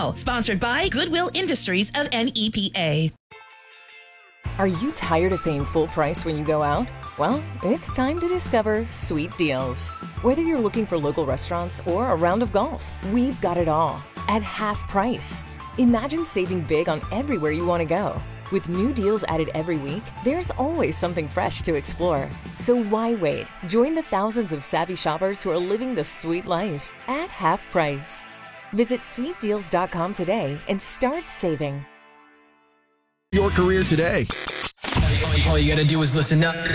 now. Sponsored by Goodwill Industries of NEPA. Are you tired of paying full price when you go out? Well, it's time to discover Sweet Deals. Whether you're looking for local restaurants or a round of golf, we've got it all at half price. Imagine saving big on everywhere you want to go. With new deals added every week, there's always something fresh to explore. So why wait? Join the thousands of savvy shoppers who are living the sweet life at half price. Visit sweetdeals.com today and start saving. Your career today. All you gotta do is listen up.